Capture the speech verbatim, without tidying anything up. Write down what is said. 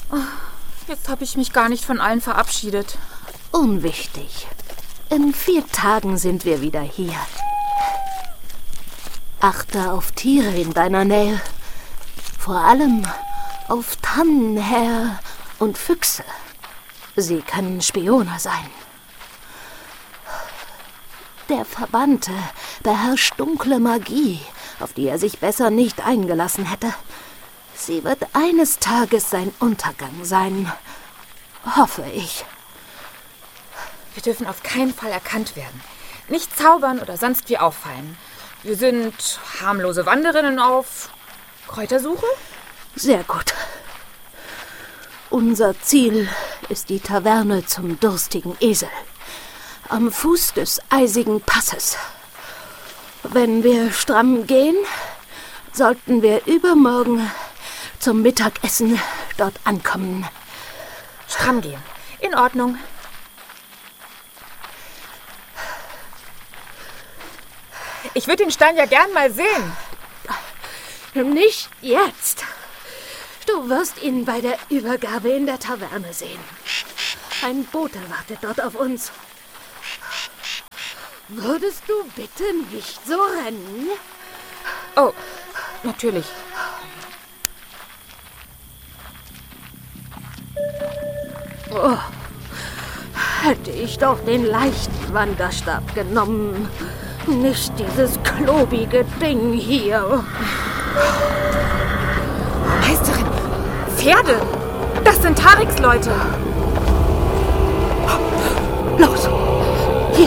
Jetzt habe ich mich gar nicht von allen verabschiedet. Unwichtig. In vier Tagen sind wir wieder hier. Achte auf Tiere in deiner Nähe. Vor allem auf Tannenhäher und Füchse. Sie können Spione sein. Der Verbannte beherrscht dunkle Magie, auf die er sich besser nicht eingelassen hätte. Sie wird eines Tages sein Untergang sein. Hoffe ich. Wir dürfen auf keinen Fall erkannt werden. Nicht zaubern oder sonst wie auffallen. Wir sind harmlose Wanderinnen auf Kräutersuche? Sehr gut. Unser Ziel ist die Taverne zum durstigen Esel. Am Fuß des eisigen Passes. Wenn wir stramm gehen, sollten wir übermorgen zum Mittagessen dort ankommen. Stramm gehen. In Ordnung. Ich würde den Stein ja gern mal sehen. Nicht jetzt. Du wirst ihn bei der Übergabe in der Taverne sehen. Ein Bote wartet dort auf uns. Würdest du bitte nicht so rennen? Oh, natürlich. Oh, hätte ich doch den leichten Wanderstab genommen. Nicht dieses klobige Ding hier. Meisterin, Pferde! Das sind Tariks Leute. Los!